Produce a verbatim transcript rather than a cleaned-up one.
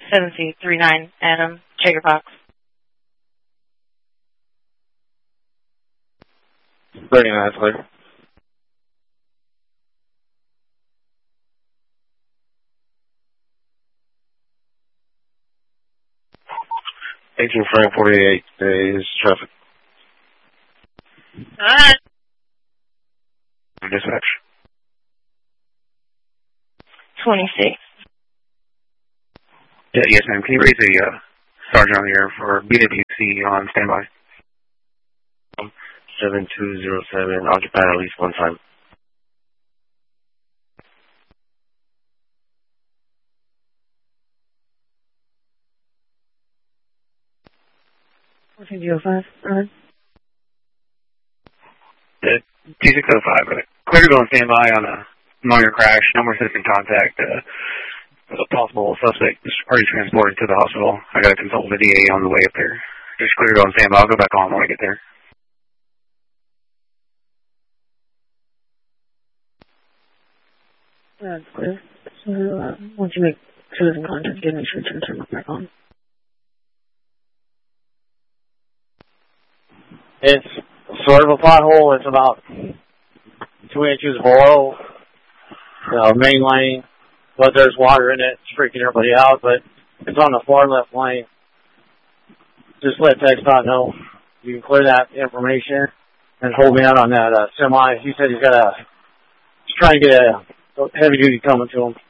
seven C three nine Adam, Checker Box. thirty-nine, that's clear. eighteen Frank forty-eight is traffic. Alright. Dispatch. twenty-six. Yeah, yes, ma'am. Can you raise a uh, sergeant on the air for B W C on standby? seven two zero seven, occupied at least one time. fourteen zero five, alright. two six zero five, clear to go on standby on a minor crash, no more system contact. Uh, a possible suspect is already transported to the hospital. I got to consult with the D A on the way up there. Just clear to go on standby. I'll go back on when I get there. That's clear. So, uh, once you make citizen contact, again, make sure to turn it back on. It's sort of a pothole. It's about two inches below the main lane, but there's water in it. It's freaking everybody out, but it's on the far left lane. Just let TxDOT know. You can clear that information and hold me out on that uh, semi. He said he's got a, he's trying to get a heavy duty coming to him.